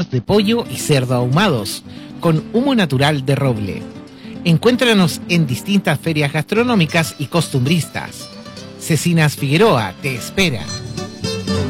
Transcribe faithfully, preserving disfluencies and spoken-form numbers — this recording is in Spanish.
rollos de pollo y cerdo ahumados, con humo natural de roble. Encuéntranos en distintas ferias gastronómicas y costumbristas. Cecinas Figueroa te espera.